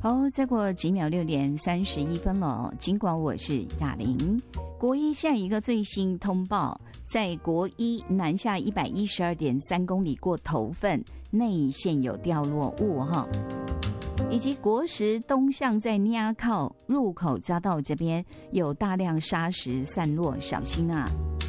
好，再过几秒6点31分了。尽管我是雅玲，国一现在一个最新通报，在国一南下112.3公里过头份内线有掉落物哈，以及国十东向在尼亚靠入口匝道这边有大量砂石散落，小心啊！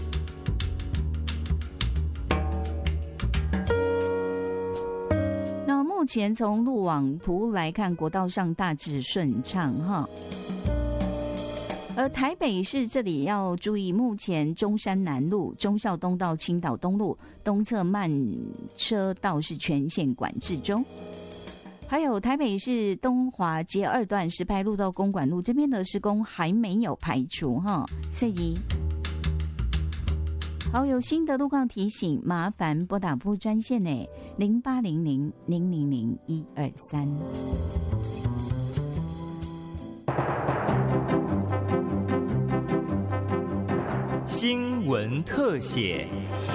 目前从路网图来看，国道上大致顺畅哈。而台北市这里要注意，目前中山南路、忠孝东到青岛东路东侧慢车道是全线管制中。还有台北市东华街2段石牌路到公馆路这边的施工还没有排除哈，所以好，有新的路况提醒，麻烦拨打服务专线呢，0800-000-123。 新闻特写。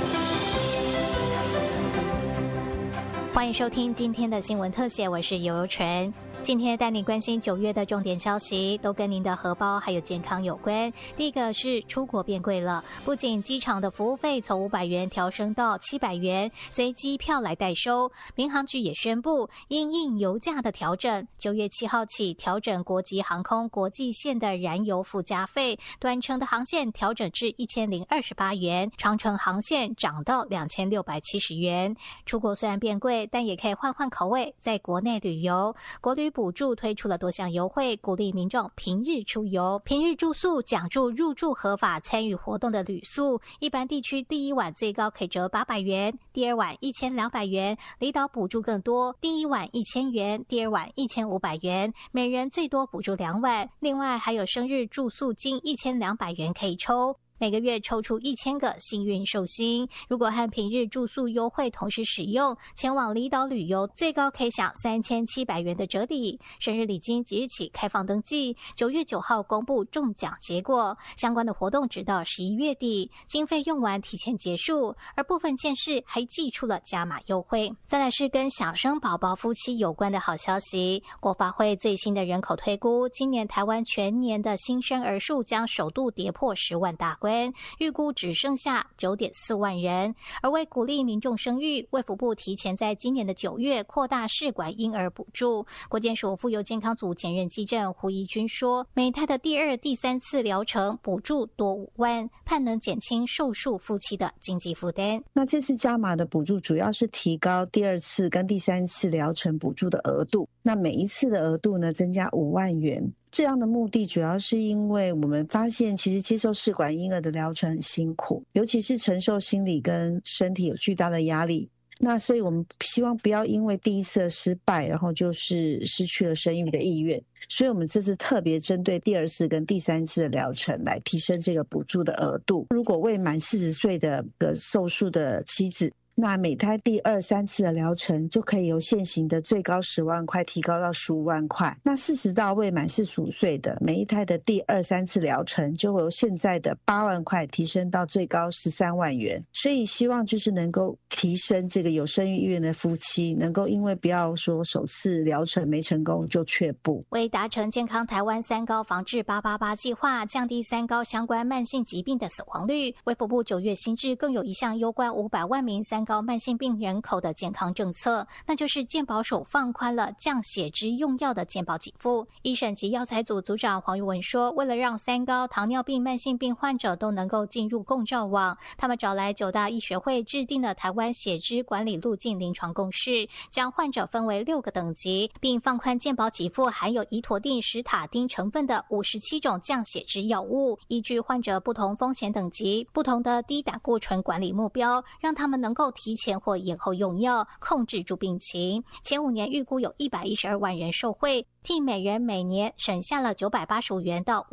欢迎收听今天的新闻特写，我是游游纯。今天带你关心9月的重点消息，都跟您的荷包还有健康有关。第一个是出国变贵了，不仅机场的服务费从500元调升到700元，随机票来代收。民航局也宣布，因应油价的调整，9月7号起调整国际航空国际线的燃油附加费，短程的航线调整至1028元，长程航线涨到2670元。出国虽然变贵，但也可以换换口味，在国内旅游。国旅补助推出了多项优惠，鼓励民众平日出游。平日住宿奖助入住合法参与活动的旅宿，一般地区第一晚最高可以折800元，第二晚1200元，离岛补助更多，第一晚1000元，第二晚1500元，每人最多补助2晚。另外还有生日住宿金1200元可以抽。每个月抽出1000个幸运寿星，如果和平日住宿优惠同时使用，前往离岛旅游最高可以享3700元的折抵。生日礼金即日起开放登记，9月9号公布中奖结果，相关的活动直到11月底，经费用完提前结束，而部分县市还祭出了加码优惠。再来是跟小生宝宝夫妻有关的好消息，国发会最新的人口推估，今年台湾全年的新生儿数将首度跌破10万大关，预估只剩下9.4万人。而为鼓励民众生育，卫福部提前在今年的9月扩大试管婴儿补助。国健署妇幼健康组前任机政胡怡君说，每胎的第2、第3次疗程补助多5万，盼能减轻受术夫妻的经济负担。 那这次加码的补助主要是提高第2次跟第3次疗程补助的额度，那每一次的额度呢增加5万元。这样的目的主要是因为我们发现其实接受试管婴儿的疗程很辛苦，尤其是承受心理跟身体有巨大的压力，那所以我们希望不要因为第一次的失败然后就是失去了生育的意愿，所以我们这次特别针对第2次跟第3次的疗程来提升这个补助的额度。如果未满40岁的受术的妻子，那每胎第2、3次的疗程就可以由现行的最高10万块提高到15万块。那40到未满45岁的每一胎的第2、3次疗程就会由现在的8万块提升到最高13万元。所以希望就是能够提升这个有生育意愿的夫妻，能够因为不要说首次疗程没成功就却步。 为达成健康台湾3高防治888计划，降低3高相关慢性疾病的死亡率，卫福部9月新制更有一项攸关500万名3高慢性病人口的健康政策，那就是健保署放宽了降血脂用药的健保给付。医审及药材组组长黄玉文说，为了让3高、糖尿病、慢性病患者都能够进入共照网，他们找来9大医学会制定了台湾血脂管理路径临床共识，将患者分为6个等级，并放宽健保给付含有胰妥定、史塔丁成分的57种降血脂药物，依据患者不同风险等级、不同的低胆固醇管理目标，让他们能够提前或延后用药，控制住病情。前5年预估有112万人受惠，替每人每年省下了985元到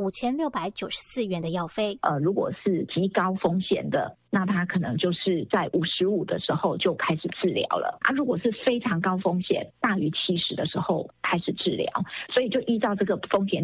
5694元的药费。 如果是极高风险的，那他可能就是在55的时候就开始治疗了如果是非常高风险大于70的时候开始治疗，所以就依照这个风险